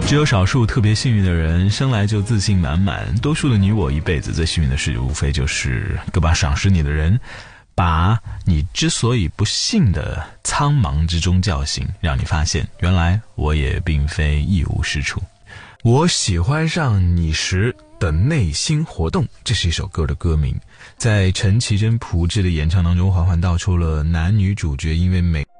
只有少数特别幸运的人生来就自信满满，多数的你我一辈子最幸运的事无非就是个把赏识你的人把你之所以不幸的苍茫之中叫醒，让你发现原来我也并非一无是处。我喜欢上你时的内心活动，这是一首歌的歌名，在陈绮贞朴智的演唱当中缓缓道出了男女主角因为美